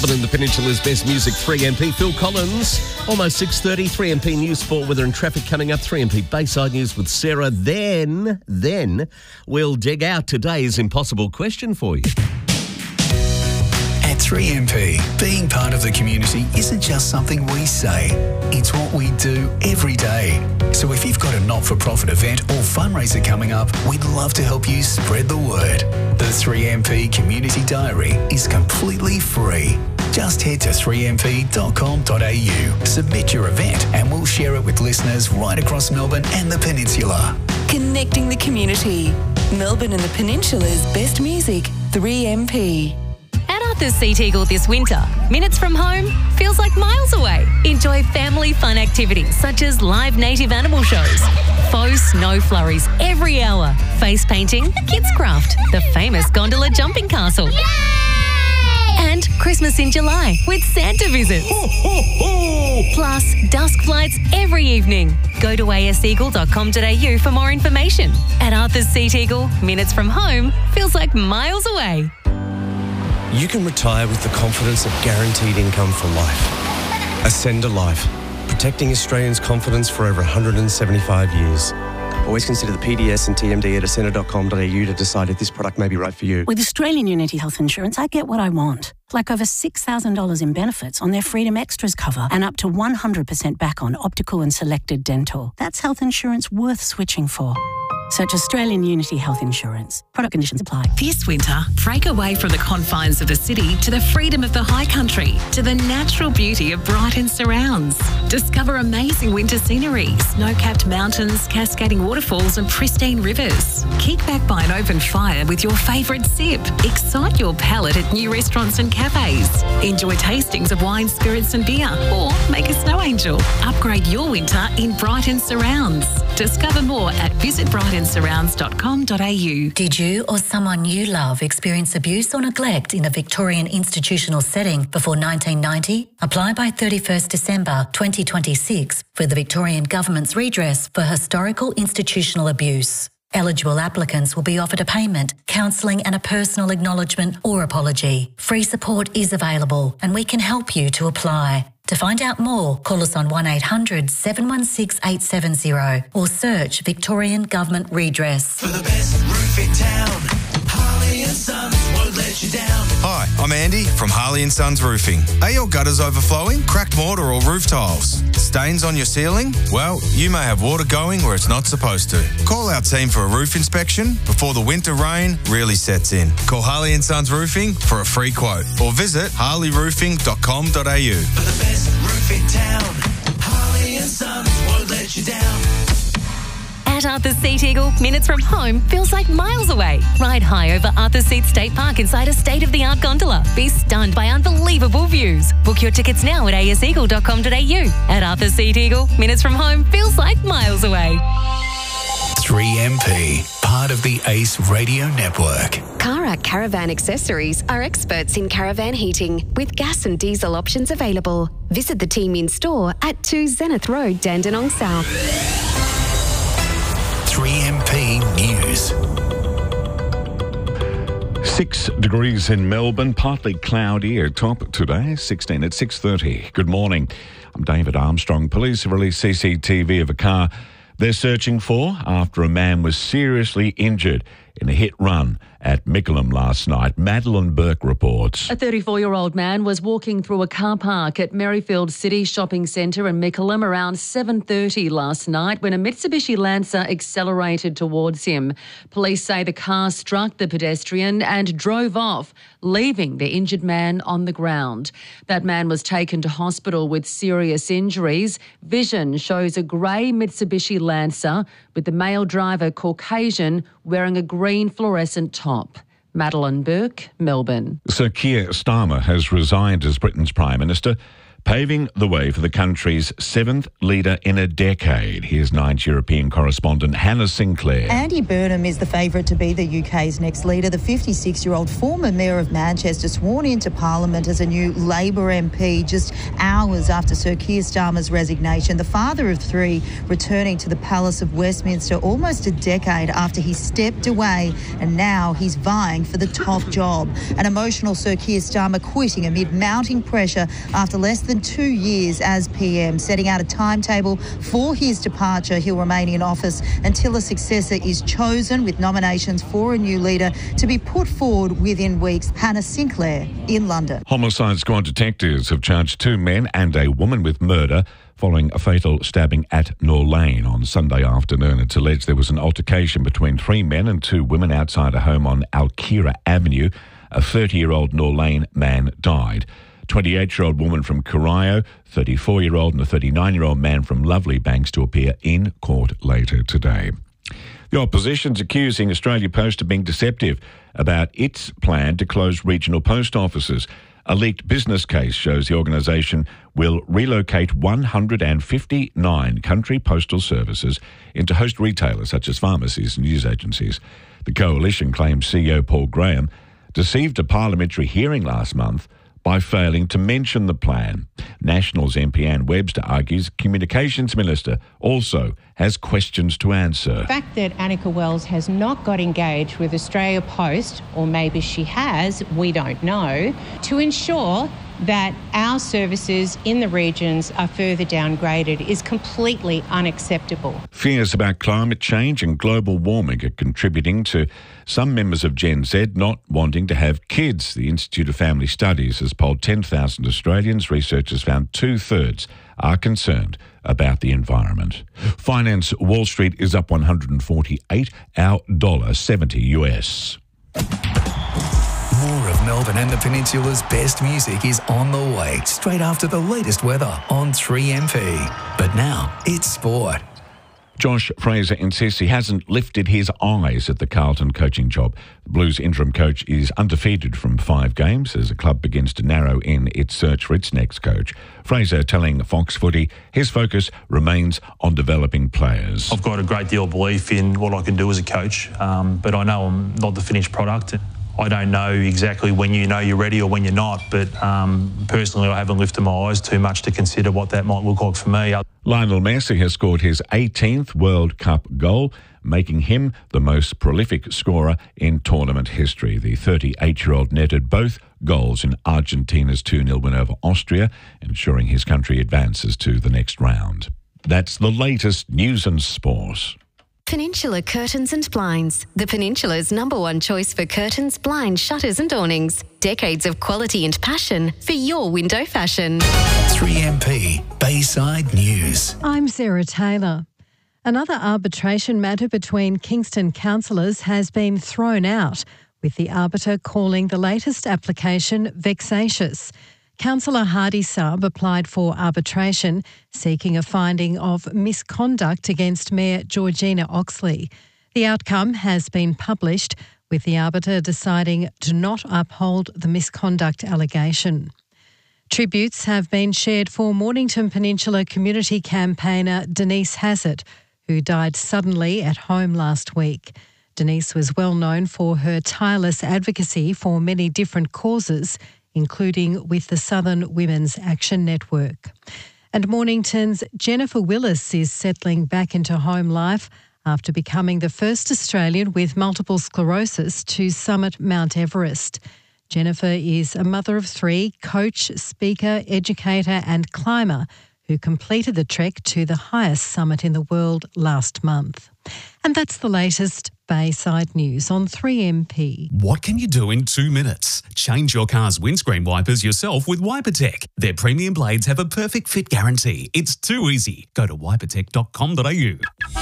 But in the Peninsula's Best Music, 3MP, Phil Collins. Almost 6:30, 3MP News, Sport, Weather and Traffic coming up. 3MP Bayside News with Sarah. Then we'll dig out today's impossible question for you. At 3MP, being part of the community isn't just something we say, it's what we do every day. So if you've got a not-for-profit event or fundraiser coming up, we'd love to help you spread the word. The 3MP Community Diary is completely free. Just head to 3mp.com.au, submit your event, and we'll share it with listeners right across Melbourne and the Peninsula. Connecting the community. Melbourne and the Peninsula's best music, 3MP. At Arthur's Sea Eagle this winter, minutes from home feels like miles away. Enjoy family fun activities such as live native animal shows, faux snow flurries every hour, face painting, kids craft, the famous gondola jumping castle. Yay! And Christmas in July with Santa visits. Ho, ho, ho! Plus, dusk flights every evening. Go to aseagle.com.au for more information. At Arthur's Sea Eagle, minutes from home feels like miles away. You can retire with the confidence of guaranteed income for life. Ascender Life, protecting Australians' confidence for over 175 years. Always consider the PDS and TMD at ascender.com.au to decide if this product may be right for you. With Australian Unity Health Insurance, I get what I want. Like over $6,000 in benefits on their Freedom Extras cover and up to 100% back on optical and selected dental. That's health insurance worth switching for. Search Australian Unity Health Insurance. Product conditions apply. This winter, break away from the confines of the city to the freedom of the high country, to the natural beauty of Brighton surrounds. Discover amazing winter scenery, snow-capped mountains, cascading waterfalls and pristine rivers. Kick back by an open fire with your favourite sip. Excite your palate at new restaurants and cafes. Enjoy tastings of wine, spirits and beer, or make a snow angel. Upgrade your winter in Brighton surrounds. Discover more at visitbrightonsurrounds.com.au. Did you or someone you love experience abuse or neglect in a Victorian institutional setting before 1990? Apply by 31st December 2026 for the Victorian Government's redress for historical institutional abuse. Eligible applicants will be offered a payment, counselling and a personal acknowledgement or apology. Free support is available and we can help you to apply. To find out more, call us on 1800 716 870 or search Victorian Government Redress. For the best roof in town, Harley & Sons won't let you down. Hi, I'm Andy from Harley & Sons Roofing. Are your gutters overflowing, cracked mortar or roof tiles? Stains on your ceiling? Well, you may have water going where it's not supposed to. Call our team for a roof inspection before the winter rain really sets in. Call Harley & Sons Roofing for a free quote or visit harleyroofing.com.au. For the best roof in town, Harley & Sons won't let you down. At Arthur's Sea Eagle, minutes from home feels like miles away. Ride high over Arthur's Seat State Park inside a state-of-the-art gondola. Be stunned by unbelievable views. Book your tickets now at aseagle.com.au. At Arthur's Sea Eagle, minutes from home feels like miles away. 3MP, part of the ACE Radio Network. Karak Caravan Accessories are experts in caravan heating with gas and diesel options available. Visit the team in store at 2 Zenith Road, Dandenong South. 3MP News. 6 degrees in Melbourne, partly cloudy at top today, 16 at 6:30. Good morning. I'm David Armstrong. Police have released CCTV of a car they're searching for after a man was seriously injured in a hit-run at Mickleham last night. Madeline Burke reports. A 34-year-old man was walking through a car park at Merrifield City Shopping Centre in Mickleham around 7:30 last night when a Mitsubishi Lancer accelerated towards him. Police say the car struck the pedestrian and drove off, leaving the injured man on the ground. That man was taken to hospital with serious injuries. Vision shows a grey Mitsubishi Lancer with the male driver Caucasian wearing a green fluorescent top. Madeline Burke, Melbourne. Sir Keir Starmer has resigned as Britain's Prime Minister. paving the way for the country's 7th leader in a decade. Here's Nine's European correspondent Hannah Sinclair. Andy Burnham is the favourite to be the UK's next leader. The 56-year-old former Mayor of Manchester sworn into Parliament as a new Labour MP just hours after Sir Keir Starmer's resignation. The father of 3 returning to the Palace of Westminster almost a decade after he stepped away, and now he's vying for the top job. An emotional Sir Keir Starmer quitting amid mounting pressure after less than 2 years as PM, setting out a timetable for his departure. He'll remain in office until a successor is chosen, with nominations for a new leader to be put forward within weeks. Hannah Sinclair in London. Homicide Squad detectives have charged 2 men and a woman with murder following a fatal stabbing at Nor Lane on Sunday afternoon. It's alleged there was an altercation between 3 men and 2 women outside a home on Alkira Avenue. A 30-year-old Nor Lane man died. 28-year-old woman from Corio, 34-year-old and a 39-year-old man from Lovely Banks to appear in court later today. The opposition's accusing Australia Post of being deceptive about its plan to close regional post offices. A leaked business case shows the organisation will relocate 159 country postal services into host retailers such as pharmacies and news agencies. The coalition claims CEO Paul Graham deceived a parliamentary hearing last month by failing to mention the plan. Nationals MP Anne Webster argues Communications Minister also has questions to answer. The fact that Annika Wells has not got engaged with Australia Post, or maybe she has, we don't know, to ensure that our services in the regions are further downgraded is completely unacceptable. Fears about climate change and global warming are contributing to some members of Gen Z not wanting to have kids. The Institute of Family Studies has polled 10,000 Australians. Researchers found 2/3 are concerned about the environment. Finance Wall Street is up 148, our $1.70 US. More of Melbourne and the Peninsula's best music is on the way, straight after the latest weather on 3MP. But now, it's sport. Josh Fraser insists he hasn't lifted his eyes at the Carlton coaching job. The Blues interim coach is undefeated from 5 games as the club begins to narrow in its search for its next coach. Fraser telling Fox Footy his focus remains on developing players. I've got a great deal of belief in what I can do as a coach, but I know I'm not the finished product. I don't know exactly when you know you're ready or when you're not, but personally I haven't lifted my eyes too much to consider what that might look like for me. Lionel Messi has scored his 18th World Cup goal, making him the most prolific scorer in tournament history. The 38-year-old netted both goals in Argentina's 2-0 win over Austria, ensuring his country advances to the next round. That's the latest news and sport. Peninsula Curtains and Blinds, the Peninsula's #1 choice for curtains, blinds, shutters and awnings. Decades of quality and passion for your window fashion. 3MP Bayside News. I'm Sarah Taylor. Another arbitration matter between Kingston councillors has been thrown out, with the arbiter calling the latest application vexatious. Councillor Hardy Saab applied for arbitration, seeking a finding of misconduct against Mayor Georgina Oxley. The outcome has been published, with the arbiter deciding to not uphold the misconduct allegation. Tributes have been shared for Mornington Peninsula community campaigner Denise Hassett, who died suddenly at home last week. Denise was well known for her tireless advocacy for many different causes, including with the Southern Women's Action Network. And Mornington's Jennifer Willis is settling back into home life after becoming the first Australian with multiple sclerosis to summit Mount Everest. Jennifer is a mother of 3, coach, speaker, educator and climber who completed the trek to the highest summit in the world last month. And that's the latest Bayside News on 3MP. What can you do in 2 minutes? Change your car's windscreen wipers yourself with WiperTech. Their premium blades have a perfect fit guarantee. It's too easy. Go to wipertech.com.au.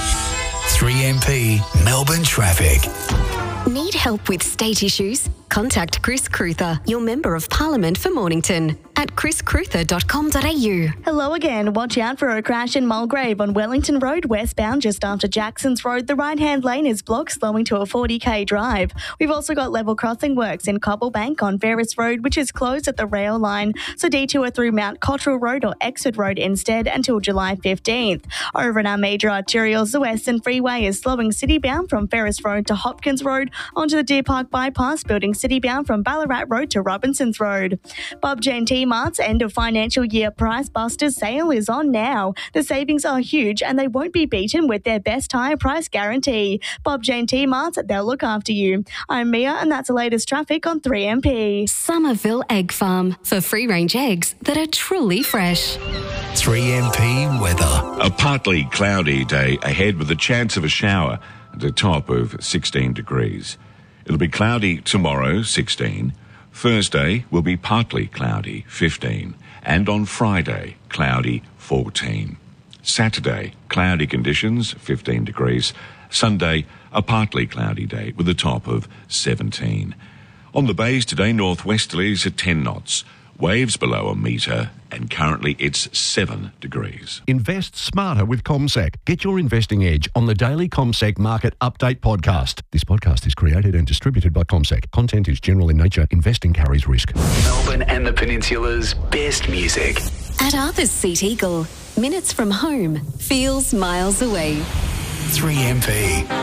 3MP Melbourne Traffic. Need help with state issues? Contact Chris Cruther, your Member of Parliament for Mornington, at chriscruther.com.au. Hello again. Watch out for a crash in Mulgrave on Wellington Road westbound just after Jackson's Road. The right-hand lane is blocked, slowing to a 40k drive. We've also got level crossing works in Cobblebank on Ferris Road, which is closed at the rail line. So detour through Mount Cottrell Road or Exit Road instead until July 15th. Over in our major arterials, the Western Freeway is slowing city-bound from Ferris Road to Hopkins Road onto the Deer Park Bypass, building city-bound from Ballarat Road to Robinsons Road. Bob Jane T Mart's end of financial year Price Busters sale is on now. The savings are huge and they won't be beaten with their best high price guarantee. Bob Jane T Mart's, they'll look after you. I'm Mia and that's the latest traffic on 3MP. Somerville Egg Farm for free-range eggs that are truly fresh. 3MP weather. A partly cloudy day ahead with a chance of a shower at a top of 16 degrees. It'll be cloudy tomorrow, 16. Thursday will be partly cloudy, 15. And on Friday, cloudy, 14. Saturday, cloudy conditions, 15 degrees. Sunday, a partly cloudy day with a top of 17. On the bays today, northwesterlies at 10 knots. Waves below a metre, and currently it's 7 degrees. Invest smarter with CommSec. Get your investing edge on the daily CommSec Market Update podcast. This podcast is created and distributed by CommSec. Content is general in nature. Investing carries risk. Melbourne and the Peninsula's best music. At Arthur's Seat Eagle, minutes from home feels miles away. 3MP.